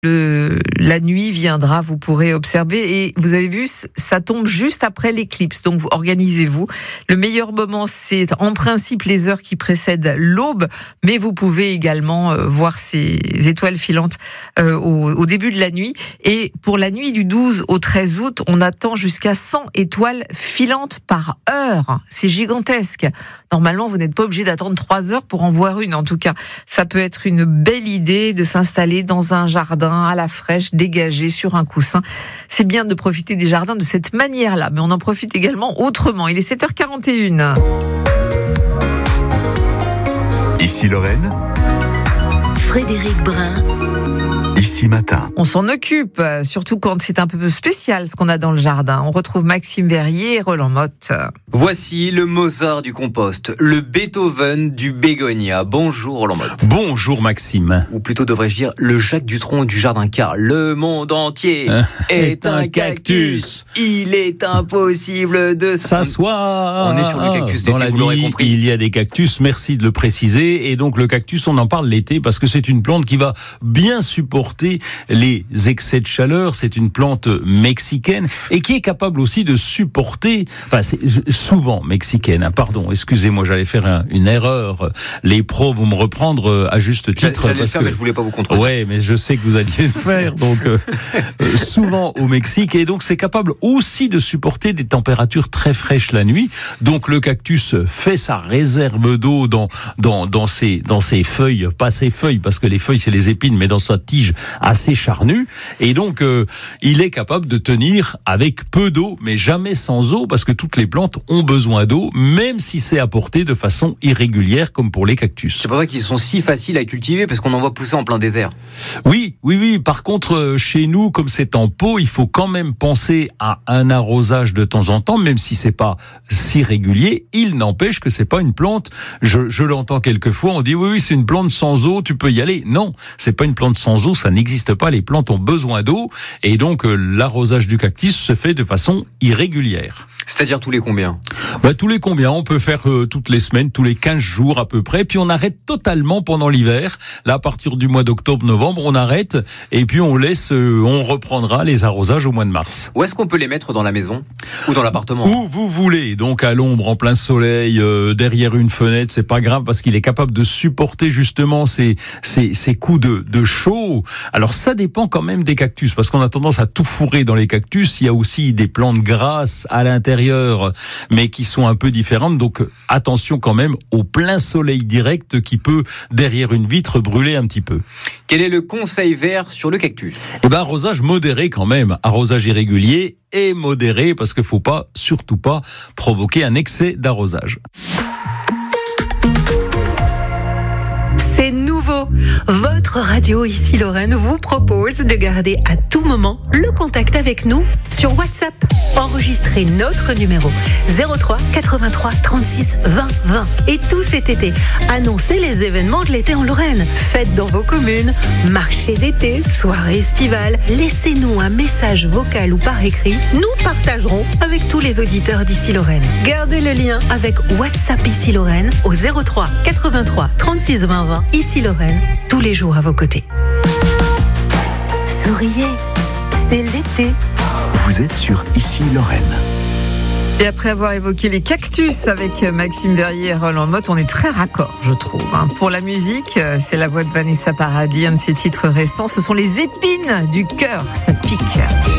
La nuit viendra, vous pourrez observer, et vous avez vu, ça tombe juste après l'éclipse, donc organisez-vous. Le meilleur moment, c'est en principe les heures qui précèdent l'aube, mais vous pouvez également voir ces étoiles filantes au début de la nuit. Et pour la nuit du 12 au 13 août, on attend jusqu'à 100 étoiles filantes par heure. C'est gigantesque. Normalement, vous n'êtes pas obligé d'attendre 3 heures pour en voir une. En tout cas, ça peut être une belle idée de s'installer dans un jardin à la fraîche, dégagé sur un coussin. C'est bien de profiter des jardins de cette manière-là, mais on en profite également autrement. Il est 7h41. Ici Lorraine, Frédéric Brun. Ici Matin. On s'en occupe, surtout quand c'est un peu spécial ce qu'on a dans le jardin. On retrouve Maxime Verrier et Roland Motte. Voici le Mozart du compost, le Beethoven du bégonia. Bonjour Roland Motte. Bonjour Maxime. Ou plutôt devrais-je dire le Jacques Dutronc du jardin, car le monde entier est un cactus. Il est impossible de s'asseoir. On est sur le cactus dans d'été, la vous l'aurez vie, compris. Il y a des cactus, merci de le préciser. Et donc le cactus, on en parle l'été parce que c'est une plante qui va bien supporter les excès de chaleur. C'est une plante mexicaine et qui est capable aussi de supporter, enfin c'est souvent mexicaine, pardon, excusez-moi, j'allais faire une erreur. Les pros vont me reprendre à juste titre. J'allais le faire, mais je voulais pas vous contredire. Ouais, mais je sais que vous alliez le faire, donc souvent au Mexique, et donc c'est capable aussi de supporter des températures très fraîches la nuit. Donc le cactus fait sa réserve d'eau dans ses feuilles, pas ses feuilles parce que les feuilles c'est les épines, mais dans sa tige assez charnue, et donc il est capable de tenir avec peu d'eau, mais jamais sans eau, parce que toutes les plantes ont besoin d'eau, même si c'est apporté de façon irrégulière, comme pour les cactus. C'est pour ça qu'ils sont si faciles à cultiver, parce qu'on en voit pousser en plein désert. Oui. Par contre, chez nous, comme c'est en pot, il faut quand même penser à un arrosage de temps en temps, même si c'est pas si régulier. Il n'empêche que c'est pas une plante. Je l'entends quelquefois, on dit oui, c'est une plante sans eau, tu peux y aller. Non, c'est pas une plante sans eau, ça n'existe pas. Les plantes ont besoin d'eau, et donc l'arrosage du cactus se fait de façon irrégulière. C'est-à-dire tous les combien ? Tous les combien ? On peut faire toutes les semaines, tous les 15 jours à peu près, puis on arrête totalement pendant l'hiver. Là, à partir du mois d'octobre-novembre, on arrête, et puis on reprendra les arrosages au mois de mars. Où est-ce qu'on peut les mettre dans la maison ? Ou dans l'appartement ? Où vous voulez, donc à l'ombre, en plein soleil, derrière une fenêtre, c'est pas grave, parce qu'il est capable de supporter justement ces coups de chaud. Alors ça dépend quand même des cactus, parce qu'on a tendance à tout fourrer dans les cactus. Il y a aussi des plantes grasses à l'intérieur, mais qui sont un peu différentes, donc attention quand même au plein soleil direct qui peut, derrière une vitre, brûler un petit peu. Quel est le conseil vert sur le cactus ? Arrosage modéré quand même, arrosage irrégulier et modéré, parce qu'il faut surtout pas provoquer un excès d'arrosage. C'est nouveau. Votre radio Ici Lorraine vous propose de garder à tout moment le contact avec nous sur WhatsApp. Enregistrez notre numéro 03 83 36 20 20. Et tout cet été, annoncez les événements de l'été en Lorraine. Fêtes dans vos communes, marché d'été, soirée estivale. Laissez-nous un message vocal ou par écrit. Nous partagerons avec tous les auditeurs d'Ici Lorraine. Gardez le lien avec WhatsApp Ici Lorraine au 03 83 36 20 20. Ici Lorraine, tous les jours à vos côtés. Souriez, c'est l'été. Vous êtes sur Ici Lorraine. Et après avoir évoqué les cactus avec Maxime Verrier et Roland Motte, on est très raccord, je trouve. Pour la musique, c'est la voix de Vanessa Paradis, un de ses titres récents. Ce sont les épines du cœur, ça pique.